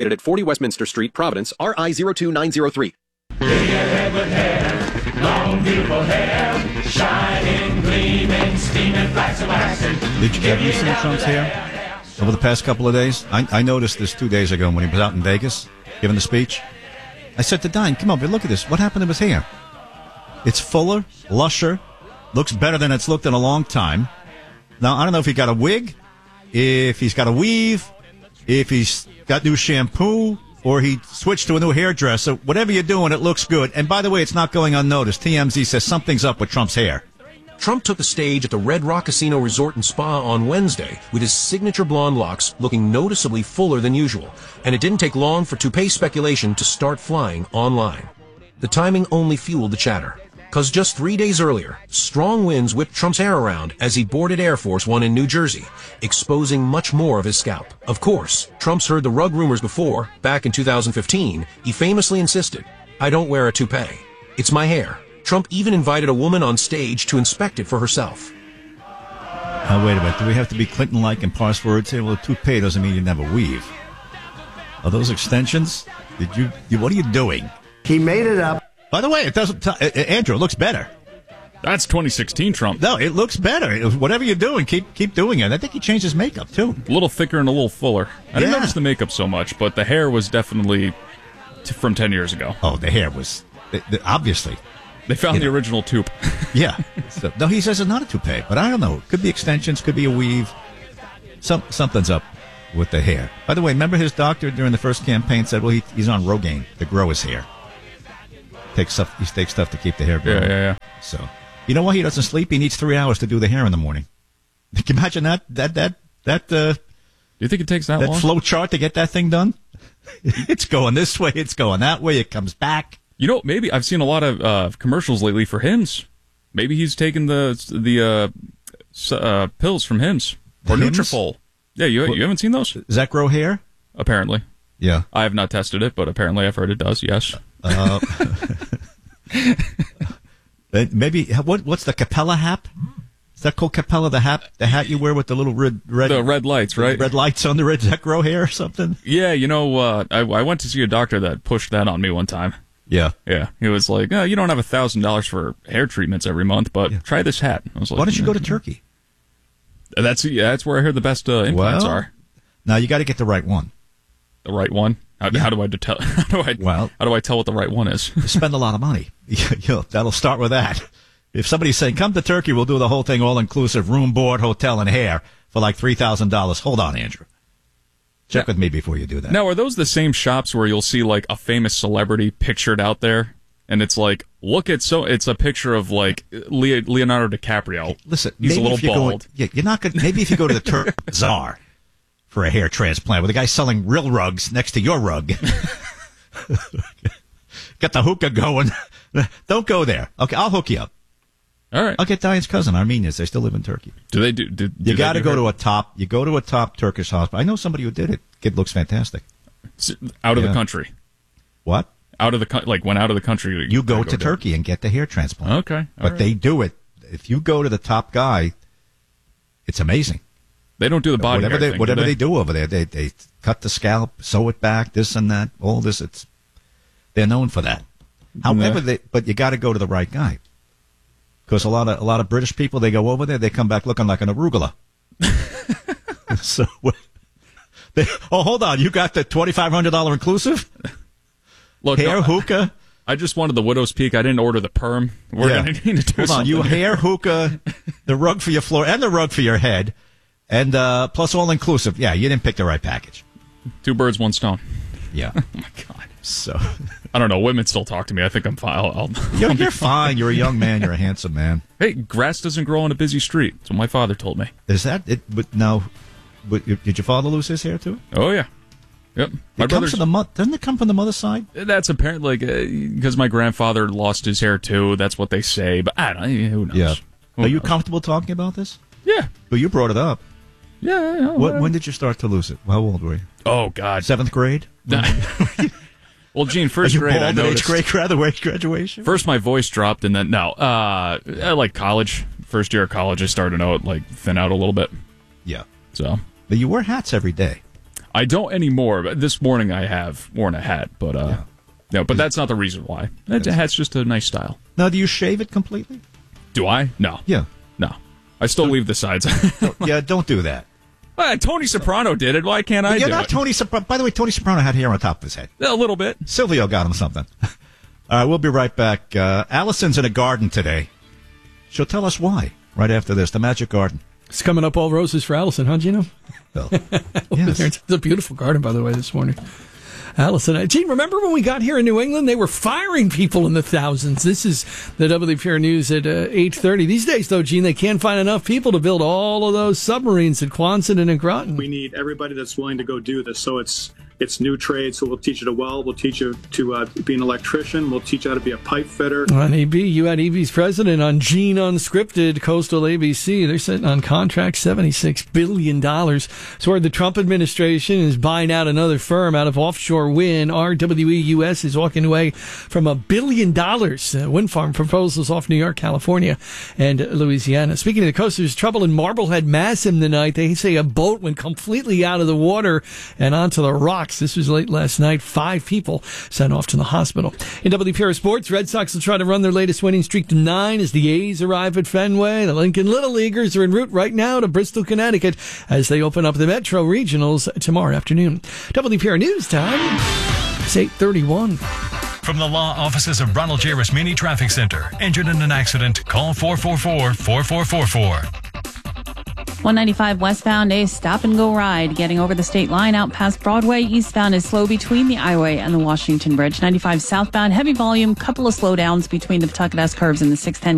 At 40 Westminster Street, Providence, RI 02903. Long, beautiful hair, shining, gleaming, steaming, flaxen, waxen. Have you seen Trump's hair over the past couple of days? I noticed this 2 days ago when he was out in Vegas giving the speech. I said to Diane, come over, look at this. What happened to his hair? It's fuller, lusher, looks better than it's looked in a long time. Now, I don't know if he got a wig, if he's got a weave, if he's got new shampoo, or he switched to a new hairdresser. Whatever you're doing, it looks good. And by the way, it's not going unnoticed. TMZ says something's up with Trump's hair. Trump took the stage at the Red Rock Casino Resort and Spa on Wednesday with his signature blonde locks looking noticeably fuller than usual. And it didn't take long for toupee speculation to start flying online. The timing only fueled the chatter. Because just 3 days earlier, strong winds whipped Trump's hair around as he boarded Air Force One in New Jersey, exposing much more of his scalp. Of course, Trump's heard the rug rumors before. Back in 2015, he famously insisted, "I don't wear a toupee. It's my hair." Trump even invited a woman on stage to inspect it for herself. Wait a minute. Do we have to be Clinton-like and parse words here? Well, a toupee doesn't mean you never weave. Are those extensions? What are you doing? He made it up. By the way, it doesn't. Andrew, it looks better. That's 2016 Trump. No, it looks better. Whatever you're doing, keep doing it. I think he changed his makeup too. A little thicker and a little fuller. I didn't notice the makeup so much, but the hair was definitely from 10 years ago. Oh, the hair was obviously. They found the original toupee. Yeah. So, no, he says it's not a toupee, but I don't know. Could be extensions, could be a weave. Something's up with the hair. By the way, remember his doctor during the first campaign said, well, he's on Rogaine to grow his hair. He takes stuff to keep the hair growing. Yeah. So, you know why he doesn't sleep? He needs 3 hours to do the hair in the morning. Can you imagine that? Do you think it takes that long? That flow chart to get that thing done? It's going this way, it's going that way, it comes back. You know, maybe I've seen a lot of commercials lately for Hims. Maybe he's taken the pills from Hims or Hims? Nutrafol. Yeah, you haven't seen those? Does that grow hair? Apparently. Yeah. I have not tested it, but apparently I've heard it does, yes. Maybe, what's the Capella hat? Is that called Capella, the hat you wear with the little red... The red lights, right? Red lights under it. Does that grow hair or something? Yeah, you know, I went to see a doctor that pushed that on me one time. Yeah. Yeah. He was like, oh, you don't have $1,000 for hair treatments every month, but try this hat. I was like, why don't you go to Turkey? That's where I heard the best implants are. Now you got to get the right one. The right one? How do I tell? How do I tell what the right one is? You spend a lot of money. That'll start with that. If somebody's saying, come to Turkey, we'll do the whole thing all-inclusive, room, board, hotel, and hair for like $3,000. Hold on, Andrew. Check with me before you do that. Now, are those the same shops where you'll see like a famous celebrity pictured out there? And it's like, it's a picture of like Leonardo DiCaprio. Hey, listen, he's a little bald. You're not good. Maybe if you go to the Turk Bazaar for a hair transplant, where the guy's selling real rugs next to your rug. Got the hookah going. Don't go there. Okay, I'll hook you up. All right. I'll get Diane's cousin, Armenians. They still live in Turkey. Do they do? You got to go to a top. You go to a top Turkish hospital. I know somebody who did it. Kid looks fantastic. Out of the country. What? Out of the went out of the country. You go to Turkey and get the hair transplant. Okay, but they do it. If you go to the top guy, it's amazing. They don't do the body hair thing, whatever they do over there. They cut the scalp, sew it back, this and that, all this. They're known for that. However, but you got to go to the right guy. Because a lot of British people, they go over there, they come back looking like an arugula. So, hold on, you got the $2,500 inclusive? Look, hair, hookah? I just wanted the widow's peak. I didn't order the perm. We're going to need to do Hold on, you hair, hookah, the rug for your floor, and the rug for your head, and plus all inclusive. Yeah, you didn't pick the right package. 2 birds, 1 stone. Yeah. Oh my God. So I don't know. Women still talk to me. I think I'm fine. You're fine. You're a young man. You're a handsome man. Hey, grass doesn't grow on a busy street. That's what my father told me. Is that it? But now, did your father lose his hair too? Oh yeah. Yep. Doesn't it come from the mother's side? That's apparently because my grandfather lost his hair too. That's what they say. But I don't. Who knows? Yeah. Who Are you knows? comfortable talking about this? Yeah. But you brought it up. Yeah. When did you start to lose it? How old were you? Oh God. 7th grade. Well, Gene, first grade, I noticed. 8th grade graduation. First, my voice dropped, and then like college. First year of college, I started to thin out a little bit. Yeah. So. But you wear hats every day. I don't anymore, but this morning I have worn a hat. But no, but that's not the reason why. That hat's just a nice style. Now, do you shave it completely? Do I? No. Yeah. No. I still leave the sides. Yeah, don't do that. Tony Soprano did it. Why can't I do it? You're not Tony Soprano. By the way, Tony Soprano had hair on top of his head. A little bit. Silvio got him something. All right, we'll be right back. Allison's in a garden today. She'll tell us why right after this. The Magic Garden. It's coming up all roses for Allison, huh, Gino? Well, yes. It's a beautiful garden, by the way, this morning. Allison, Gene, remember when we got here in New England? They were firing people in the thousands. This is the WPR News at 8:30. These days, though, Gene, they can't find enough people to build all of those submarines at Quonset and in Groton. We need everybody that's willing to go do this. So it's new trade. So we'll teach you to weld. We'll teach you to be an electrician. We'll teach you how to be a pipe fitter. On EB, you had EB's president on Gene Unscripted, Coastal ABC. They're sitting on contract $76 billion. So where the Trump administration is buying out another firm out of offshore wind, RWE US is walking away from $1 billion wind farm proposals off New York, California, and Louisiana. Speaking of the coast, there's trouble in Marblehead, Massam tonight. They say a boat went completely out of the water and onto the rocks. This was late last night. 5 people sent off to the hospital. In WPR Sports, Red Sox will try to run their latest winning streak to 9 as the A's arrive at Fenway. The Lincoln Little Leaguers are en route right now to Bristol, Connecticut as they open up the Metro Regionals tomorrow afternoon. WPR News Time. It's 8:31. From the law offices of Ronald J. Rasmini Traffic Center. Injured in an accident? Call 444-4444. 195 westbound, a stop-and-go ride. Getting over the state line out past Broadway. Eastbound is slow between the I-Way and the Washington Bridge. 95 southbound, heavy volume, couple of slowdowns between the Pawtucket S curves and the 610